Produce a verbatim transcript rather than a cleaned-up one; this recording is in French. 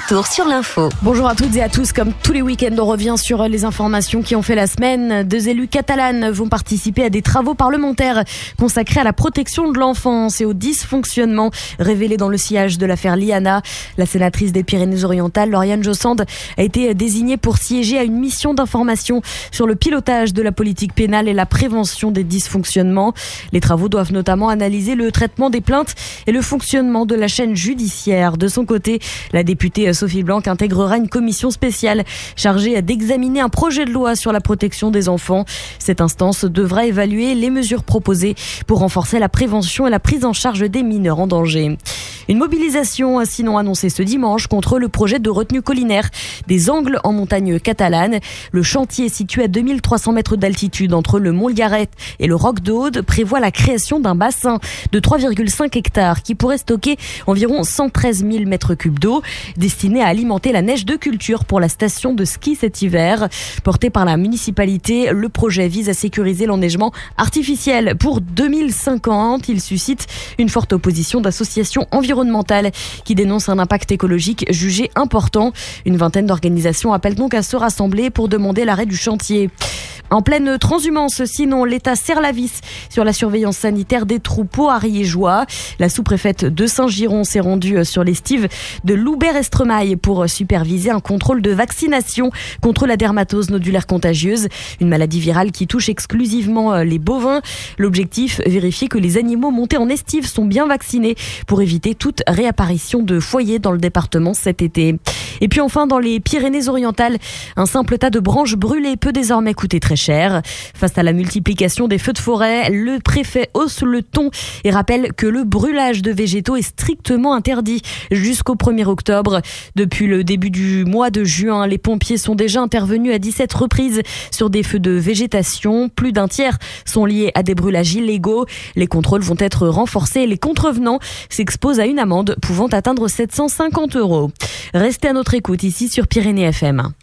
retour sur l'info. Bonjour à toutes et à tous. Comme tous les week-ends, on revient sur les informations qui ont fait la semaine. Deux élus catalanes vont participer à des travaux parlementaires consacrés à la protection de l'enfance et au dysfonctionnement révélé dans le sillage de l'affaire Liana. La sénatrice des Pyrénées-Orientales, Lauriane Jossande, a été désignée pour siéger à une mission d'information sur le pilotage de la politique pénale et la prévention des dysfonctionnements. Les travaux doivent notamment analyser le traitement des plaintes et le fonctionnement de la chaîne judiciaire. De son côté, la députée Sophie Blanc intégrera une commission spéciale chargée d'examiner un projet de loi sur la protection des enfants. Cette instance devra évaluer les mesures proposées pour renforcer la prévention et la prise en charge des mineurs en danger. Une mobilisation sinon annoncée ce dimanche contre le projet de retenue collinaire des Angles en montagne catalane. Le chantier, situé à deux mille trois cents mètres d'altitude entre le Mont Lgaret et le Roc de Aude, prévoit la création d'un bassin de trois virgule cinq hectares qui pourrait stocker environ cent treize mille mètres cubes d'eau, destiné à alimenter la neige de culture pour la station de ski cet hiver. Porté par la municipalité, le projet vise à sécuriser l'enneigement artificiel pour deux mille cinquante. Il suscite une forte opposition d'associations environnementales qui dénoncent un impact écologique jugé important. Une vingtaine d'organisations appellent donc à se rassembler pour demander l'arrêt du chantier. En pleine transhumance, sinon, l'État serre la vis sur la surveillance sanitaire des troupeaux ariégeois. La sous-préfète de Saint-Giron s'est rendue sur l'estive de Loubert-Estremaille pour superviser un contrôle de vaccination contre la dermatose nodulaire contagieuse, une maladie virale qui touche exclusivement les bovins. L'objectif, vérifier que les animaux montés en estive sont bien vaccinés pour éviter toute réapparition de foyers dans le département cet été. Et puis enfin, dans les Pyrénées-Orientales, un simple tas de branches brûlées peut désormais coûter très cher. Face à la multiplication des feux de forêt, le préfet hausse le ton et rappelle que le brûlage de végétaux est strictement interdit jusqu'au premier octobre. Depuis le début du mois de juin, les pompiers sont déjà intervenus à dix-sept reprises sur des feux de végétation. Plus d'un tiers sont liés à des brûlages illégaux. Les contrôles vont être renforcés et les contrevenants s'exposent à une amende pouvant atteindre sept cent cinquante euros. Restez à notre écoute ici sur Pyrénées F M.